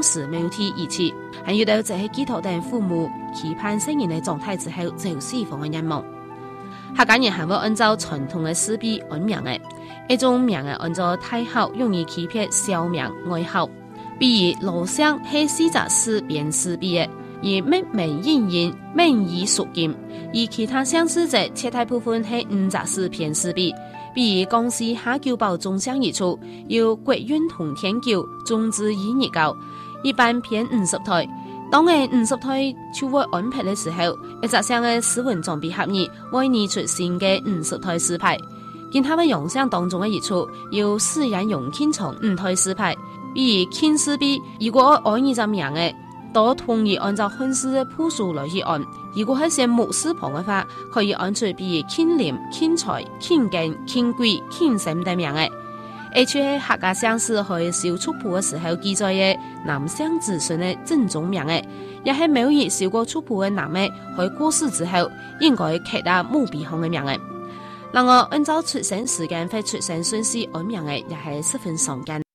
时没有体一起，还有到这些寄托等父母期盼生人的状态之后就释放的愿望。客家人还会按照传统的诗笔安名的，一种名係按照太后容易欺騙小名外號，比如羅生係四隻詩變詩筆的，而密名引言名以屬金，而其他相似者切大部分係五隻詩變詩筆，比如江西下九堡中鄉一處有國運同天橋種子以日高，一般偏50台。當嘅50台就會安排嘅時候，一隻上嘅詩文裝備合意為擬出新嘅50台詩牌。見他們用相當中嘅一處有私人用傾從5台詩牌，比如傾詩筆，如果按二隻名嘅，都同意按照漢詩嘅譜數來去按；如果係寫木詩旁嘅話，可以按出比如傾廉、傾財、傾勁、傾貴、傾神等名嘅。而且客家鄉試去小族譜嘅時候記載嘅男相子孫嘅正宗名嘅，也係每日小過族譜嘅男嘅去過世之後，應該刻下墓碑上嘅名嘅。另外，按照出生時間或出生順序安名嘅，也係十分常見。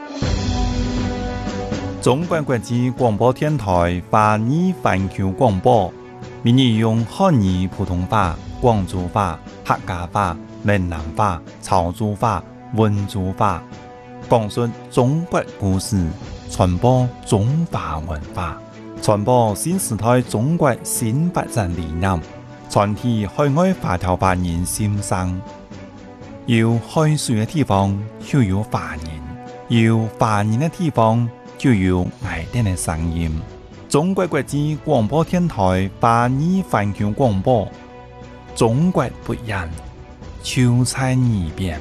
中國國際廣播電台華語環球廣播，每日用漢語普通話、廣州話、客家話、閩南話、潮州話、溫州話，講述中國故事，傳播中華文化，傳播新時代中國新發展理念，傳遞海外華僑華人心聲。有海水嘅地方就有華人，有華人嘅地方就有愛哋嘅聲音。中國國際廣播電台華語環球廣播，中國不一樣，就在耳邊。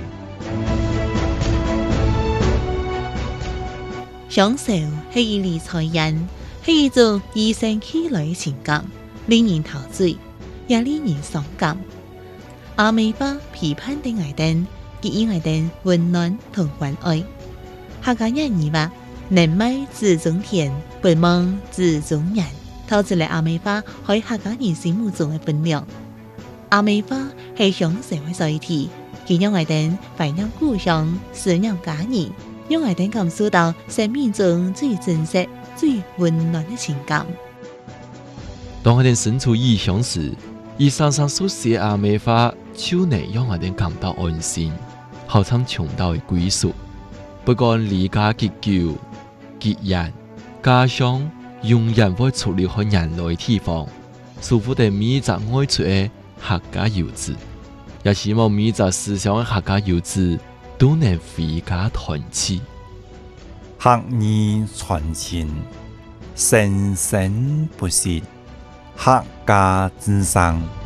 享受係一類財人，係一種與生俱來嘅情感，令人陶醉，也令人傷感。阿美花批判的愛燈，給予愛燈溫暖同關愛。客家人語話：能賣自種田，不忘自種人，透出嚟阿美花喺客家人心目中嘅分量。阿美花係享受嘅載體，佢讓愛燈懷念故鄉，思念家人。讓愛燈感受到生命中最真實、最溫暖的情感。 當愛燈身處異鄉時，以常常書寫阿美花，就能讓愛燈感到安心，好像尋到嘅歸屬。不管離家結久、結緣，家鄉永遠會出離開人類地方，祝福的每一個愛出嘅客家遊子，也希望每一個思鄉嘅客家遊子都能回家團聚， 客語傳情，生生不息，客家之聲。